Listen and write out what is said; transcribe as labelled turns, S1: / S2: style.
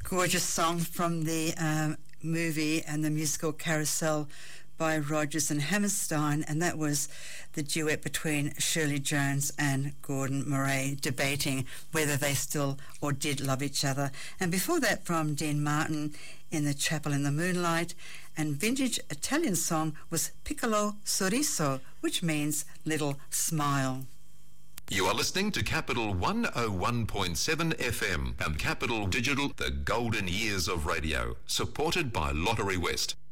S1: Gorgeous song from the movie and the musical Carousel by Rodgers and Hammerstein, and that was the duet between Shirley Jones and Gordon Murray debating whether they still or did love each other. And before that, from Dean Martin, In the Chapel in the Moonlight, and vintage Italian song was Piccolo Sorriso, which means little smile.
S2: You are listening to Capital 101.7 FM and Capital Digital, the golden years of radio, supported by Lottery West.